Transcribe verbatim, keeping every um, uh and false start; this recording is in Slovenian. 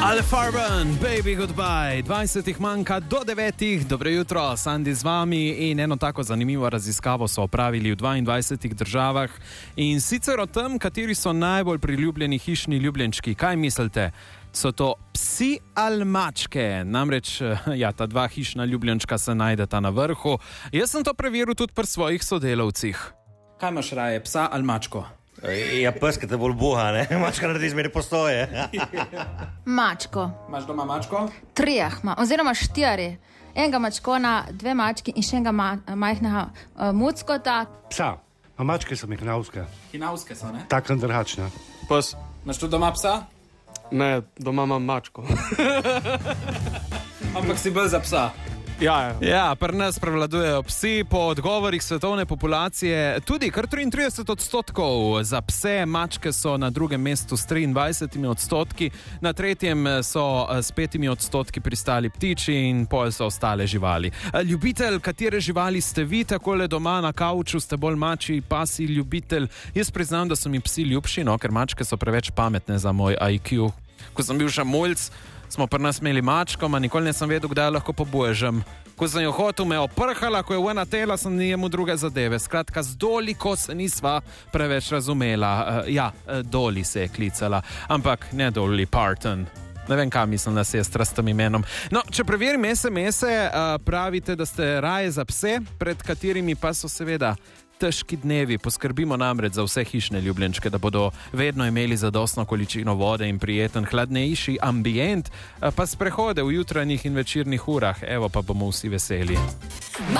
Al Farben, baby goodbye. dvajset jih manjka do devetih. Dobro jutro, Sandi z vami. In eno tako zanimivo raziskavo so opravili v dvaindvajsetih državah. In sicer o tem, kateri so najbolj priljubljeni hišni ljubljenčki. Kaj mislite? So to psi ali mačke? Namreč, ja, ta dva hišna ljubljenčka se najdeta na vrhu. Jaz sem to preveril tudi pri svojih sodelavcih. Kaj imaš raje, psa ali mačko? Ja, pes, ki te bolj buha, ne? Mačka naredi zmeri postoje. Mačko. Imaš doma mačko? Trijah ima, oziroma štiri. Enega mačkona, dve mački in še enega ma, majhnega uh, muckota. Psa, a mačke so mi hinavske. Hinavske so, ne? Tako drugačne. Pes. Imaš tudi doma psa? Ne, doma imam mačko. Ampak si bolj za psa. Ja, ja. Ja, pri nas prevladujejo psi. Po odgovorih svetovne populacije tudi kar triintrideset odstotkov za pse, mačke so na drugem mestu s triindvajsetimi odstotki, na tretjem so s petimi odstotki pristali ptiči in pol so ostale živali. Ljubitelj, katere živali ste vi takole doma na kavču, ste bolj mači, pasi ljubitelj? Jaz priznam, da so mi psi ljubši, no, ker mačke so preveč pametne za moj I Q. Ko sem bil šamuljc, smo pri nas imeli mačko, ma nikoli nisem vedel, kdaj lahko pobožem. Ko sem jo hotel, me oprhala, ko je vena tela, sem njemu druge zadeve. Skratka, z Doliko se nisva preveč razumela. Uh, ja, Doli se je klicala, ampak ne Dolly Parton. Ne vem, kaj mislim na sestra s tem imenom. No, če preverim es em ese, uh, pravite, da ste raje za pse, pred katerimi pa so seveda težki dnevi. Poskrbimo namreč za vse hišne ljubljenčke, da bodo vedno imeli zadostno količino vode in prijeten hladnejši ambient, pa sprehode v jutranjih in večernih urah. Evo, pa bomo vsi veseli.